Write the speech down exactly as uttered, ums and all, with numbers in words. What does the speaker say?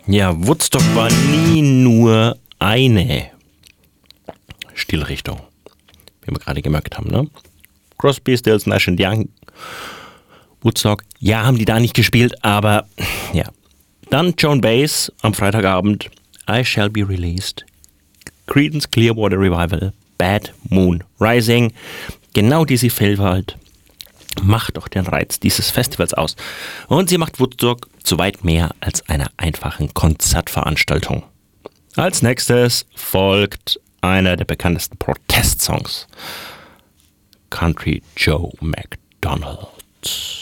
Ja, Woodstock war nie nur eine Stilrichtung, wie wir gerade gemerkt haben, ne? Crosby, Stills, Nash and Young, Woodstock, ja, haben die da nicht gespielt, aber ja. Dann Joan Baez am Freitagabend, I Shall Be Released, Creedence Clearwater Revival, Bad Moon Rising. Genau diese Vielfalt macht doch den Reiz dieses Festivals aus. Und sie macht Woodstock zu weit mehr als einer einfachen Konzertveranstaltung. Als nächstes folgt einer der bekanntesten Protestsongs, Country Joe McDonald.